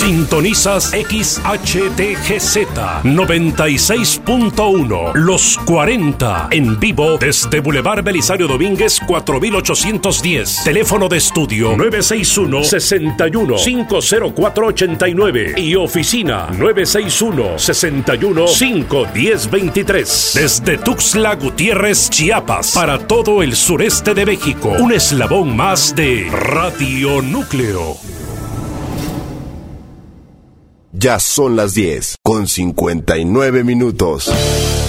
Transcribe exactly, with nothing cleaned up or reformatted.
Sintonizas X H D G Z noventa y seis punto uno, Los cuarenta, en vivo desde Boulevard Belisario Domínguez cuatro mil ochocientos diez. Teléfono de estudio nueve seis uno, seis uno, cinco cero cuatro, ocho nueve y oficina nueve seis uno, seis uno, cinco uno cero, dos tres. Desde Tuxtla Gutiérrez, Chiapas, para todo el sureste de México, un eslabón más de Radio Núcleo. Ya son las diez con cincuenta y nueve minutos.